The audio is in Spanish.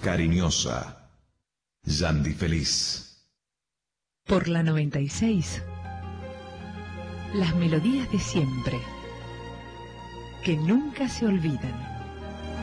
cariñosa. Yandy Feliz. Por la 96. Las melodías de siempre, que nunca se olvidan.